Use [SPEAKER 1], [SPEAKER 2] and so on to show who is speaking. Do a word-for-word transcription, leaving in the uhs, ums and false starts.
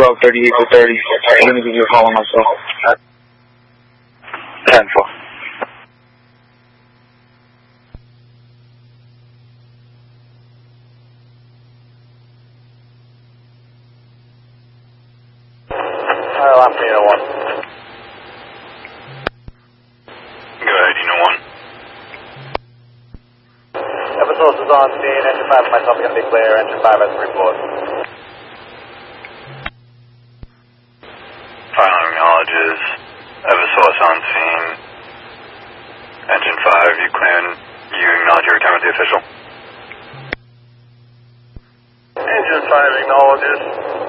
[SPEAKER 1] Bravo thirty-eight to thirty. I'm going to give you a call on myself.
[SPEAKER 2] ten four.
[SPEAKER 3] Alright, last Nino one.
[SPEAKER 4] Go ahead, Nino one.
[SPEAKER 3] Eversource is on scene, engine five and myself are going to be clear, engine five has three floors.
[SPEAKER 4] Final acknowledges. Eversource on scene. Engine five, you clear. You acknowledge your return with the official.
[SPEAKER 3] Engine five acknowledges.